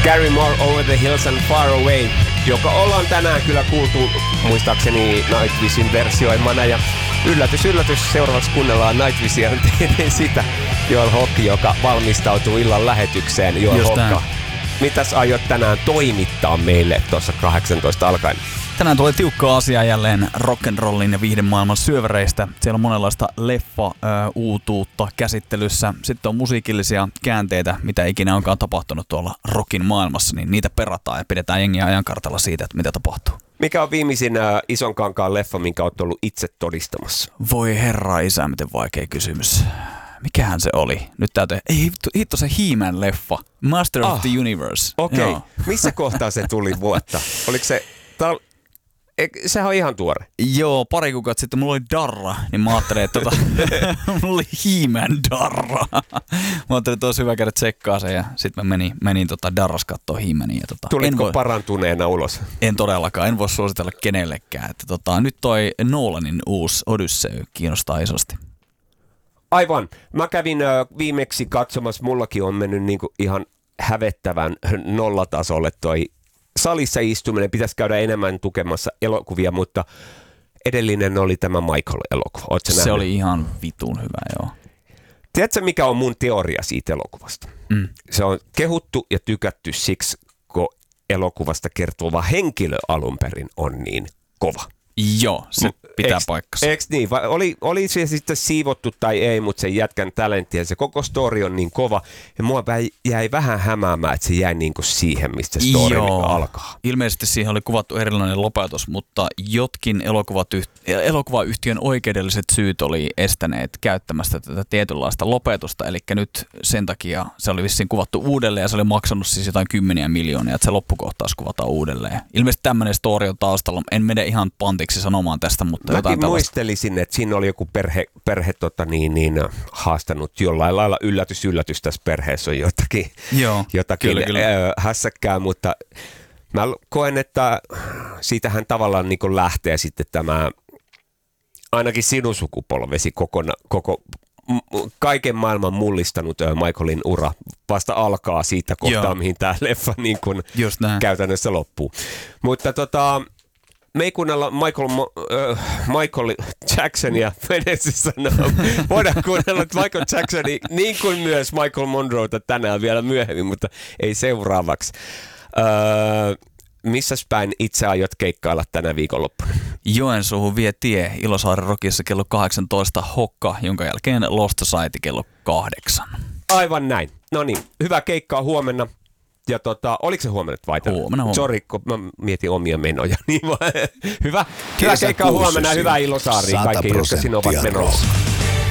Gary Moore, Over the Hills and Far Away, joka ollaan tänään kyllä kuultu muistaakseni Nightwishin versioimana. Ja yllätys, seuraavaksi kuunnellaan Nightwishia ennen sitä Joel Hock, joka valmistautuu illan lähetykseen. Joel Hock, mitäs aiot tänään toimittaa meille tuossa 18 alkaen? Tänään tulee tiukkaa asiaa jälleen rock'n'rollin ja viihdemaailman syövereistä. Siellä on monenlaista leffa-uutuutta käsittelyssä. Sitten on musiikillisia käänteitä, mitä ikinä onkaan tapahtunut tuolla rockin maailmassa, niin niitä perataan ja pidetään jengiä ajankartalla siitä, että mitä tapahtuu. Mikä on viimeisin ison kankaan leffa, minkä olet ollut itse todistamassa? Voi herra isä, miten vaikea kysymys. Mikähän se oli? Nyt täytyy... Ei hitto se He-Man leffa. Master of the Universe. Okei. Missä kohtaa se tuli vuotta? Oliko se... Sehän on ihan tuore. Joo, pari kuukautta sitten mulla oli darra, niin mä ajattelin, että mulla oli He-Man darra. Mä ajattelin, että olisi hyvä käydä tsekkaa se ja sitten mä menin darras kattoo He-Mania. Tulitko parantuneena ulos? En todellakaan, en voi suositella kenellekään. Että nyt toi Nolanin uusi Odyssey kiinnostaa isosti. Aivan. Mä kävin viimeksi katsomassa, mullakin on mennyt niinku ihan hävettävän nollatasolle toi salissa istuminen, pitäisi käydä enemmän tukemassa elokuvia, mutta edellinen oli tämä Michael-elokuva. Se oli ihan vitun hyvä, joo. Tiedätkö, mikä on mun teoria siitä elokuvasta? Se on kehuttu ja tykätty siksi, kun elokuvasta kertova henkilö alun perin on niin kova. Joo, se pitää paikkansa. Eikö niin? Oli se sitten siivottu tai ei, mutta sen jätkän talentti ja se koko story on niin kova. Ja mua jäi vähän hämäämään, että se jäi niin kuin siihen, mistä story alkaa. Ilmeisesti siihen oli kuvattu erilainen lopetus, mutta jotkin elokuvayhtiön oikeudelliset syyt oli estäneet käyttämästä tätä tietynlaista lopetusta. Eli nyt sen takia se oli vissiin kuvattu uudelleen ja se oli maksanut siis jotain 10 miljoonia, että se loppukohtaus kuvataan uudelleen. Ilmeisesti tämmöinen story on taustalla. En mene ihan pantiksi sanomaan tästä, mutta jotain tällaista. Muistelisin, että siinä oli joku perhe haastanut jollain lailla yllätys tässä perheessä on jotakin kyllä. Hässäkkää, mutta mä koen, että siitähän tavallaan niin kuin lähtee sitten tämä ainakin sinun sukupolvesi koko kaiken maailman mullistanut Michaelin ura vasta alkaa siitä kohtaa, mihin tämä leffa niin kuin käytännössä loppuu. Mutta me ei kuunnella Michael Jacksonia Venesissä sanoo. Voidaan kuunnella Michael Jacksonia niin kuin myös Michael Monroeta tänään vielä myöhemmin, mutta ei seuraavaksi. Missäs päin itse aiot keikkailla tänä viikonloppuna? Joensuuhun vie tie Ilosaaren Rockissa kello 18 Hokka, jonka jälkeen Lost Society kello 8. Aivan näin. No niin, hyvää keikkaa huomenna. Ja oliko se huomenna vai tänään? Huomenna. Sori, kun mä mietin omia menoja. Niin hyvä keikkaa huomenna, hyvää Ilosaariin kaikki, jotka sinne ovat menossa.